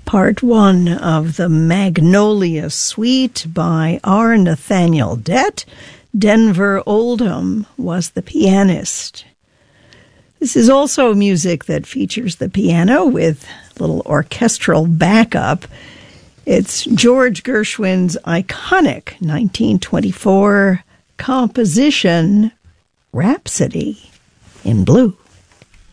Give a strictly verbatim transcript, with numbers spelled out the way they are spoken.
Part one of the Magnolia Suite by R. Nathaniel Dett. Denver Oldham was the pianist. This is also music that features the piano with little orchestral backup. It's George Gershwin's iconic nineteen twenty-four composition, Rhapsody in Blue.